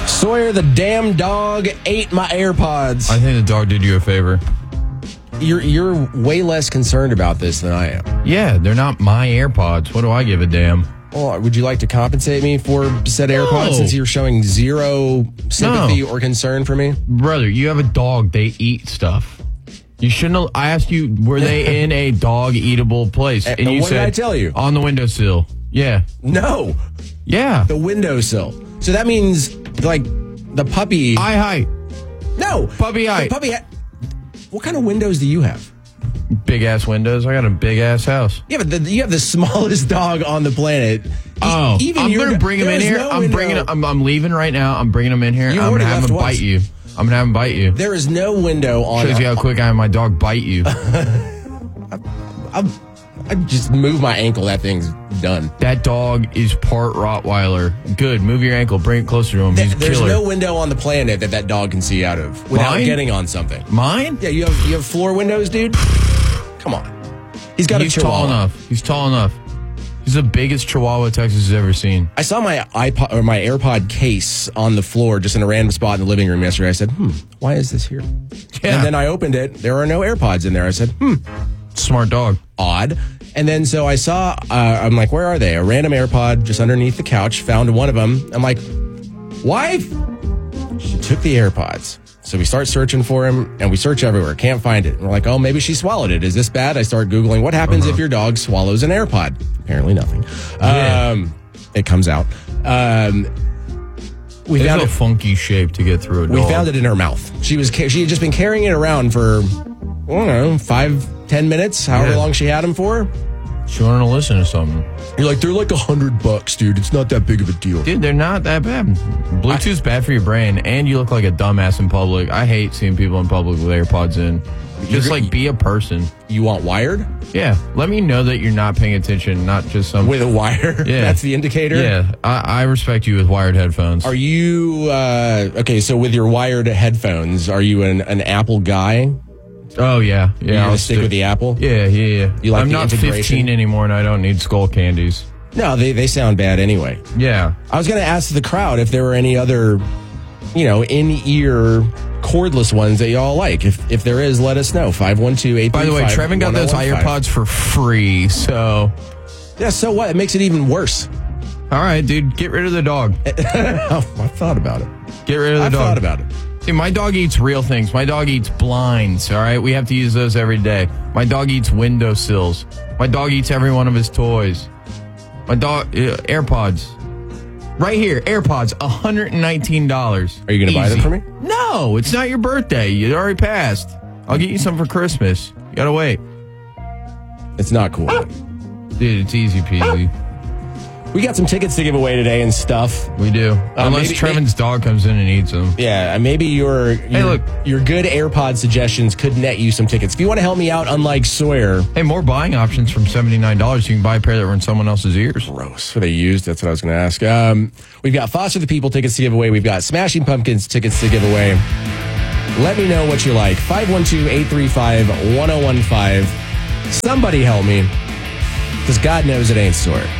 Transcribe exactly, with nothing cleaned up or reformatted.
Sawyer, the damn dog ate my AirPods. I think the dog did you a favor. You're you're way less concerned about this than I am. Yeah, they're not my AirPods. What do I give a damn? Well, would you like to compensate me for said No. AirPods since you're showing zero sympathy No. or concern for me? Brother, you have a dog. They eat stuff. You shouldn't have, I asked you, were they in a dog-eatable place? And And you what said, did I tell you? On the windowsill. Yeah. No, Yeah. the windowsill. So that means like the puppy. Eye height. no Puppy The height. puppy. Ha- what kind of windows do you have? Big-ass windows. I got a big-ass house. Yeah, but the, you have the smallest dog on the planet. E- Oh, even I'm your going to do- bring him there in is here. no I'm window- bringing. I'm, I'm leaving right now. I'm bringing him in here. You I'm going already to have left him once. bite you. I'm going to have him bite you. There is no window on. Shows you how quick I have my dog bite you. I'm, I just move my ankle. That thing's done. That dog is part Rottweiler. Good. Move your ankle. Bring it closer to him. He's a There's killer. no window on the planet that that dog can see out of without Mine? getting on something. Mine? Yeah, you have you have floor windows, dude. Come on. He's got He's a chihuahua. tall enough. He's tall enough. He's the biggest chihuahua Texas has ever seen. I saw my iPod or my AirPod case on the floor just in a random spot in the living room yesterday. I said, "Hmm, why is this here?" Yeah. And then I opened it. There are no AirPods in there. I said, "Hmm, Smart dog. odd." And then so I saw, uh, I'm like, where are they? A random AirPod just underneath the couch. Found one of them. I'm like, wife, she took the AirPods. So we start searching for him, and we search everywhere. Can't find it. And we're like, oh, maybe she swallowed it. Is this bad? I start Googling, what happens Uh-huh. if your dog swallows an AirPod? Apparently nothing. Yeah. Um, it comes out. Um, we It's found a it. funky shape to get through a dog. We found it in her mouth. She was ca- she had just been carrying it around for, I don't know, five, ten minutes, however Yeah. long she had him for. She wanted to listen to something. You're like, they're like a hundred bucks, dude. It's not that big of a deal. Dude, they're not that bad. Bluetooth's bad for your brain, and you look like a dumbass in public. I hate seeing people in public with AirPods in. Just You're- like be a person. You want wired? Yeah. Let me know that you're not paying attention, not just some. With a wire? Yeah. That's the indicator? Yeah. I, I respect you with wired headphones. Are you, uh, okay, so with your wired headphones, are you an, an Apple guy? Oh, yeah. You're Yeah. going I'll to stick with the Apple? Yeah, yeah, yeah. You like I'm the not integration? fifteen anymore, and I don't need skull candies. No, they, they sound bad anyway. Yeah. I was going to ask the crowd if there were any other, you know, in-ear cordless ones that y'all like. If if there is, let us know. five one two, eight three five, By the way, Trevin got those one oh one five. AirPods for free, so. Yeah, so what? It makes it even worse. All right, dude, get rid of the dog. Oh, I thought about it. Get rid of the I dog. thought about it. See, my dog eats real things. My dog eats blinds, all right? We have to use those every day. My dog eats windowsills. My dog eats every one of his toys. My dog, uh, AirPods. Right here, AirPods, one hundred nineteen dollars. Are you going to buy them Easy. for me? No, it's not your birthday. You already passed. I'll get you some for Christmas. You gotta wait. It's not cool. Dude, it's easy peasy. We got some tickets to give away today and stuff. We do. Unless maybe- Trevin's dog comes in and eats them. Yeah, and maybe your your, look. your good AirPod suggestions could net you some tickets. If you want to help me out, unlike Sawyer. Hey, more buying options from seventy-nine dollars. You can buy a pair that were in someone else's ears. Gross. Are they used? That's what I was going to ask. Um, we've got Foster the People tickets to give away. We've got Smashing Pumpkins tickets to give away. Let me know what you like. five one two, eight three five, one oh one five. Somebody help me. Because God knows it ain't Sawyer.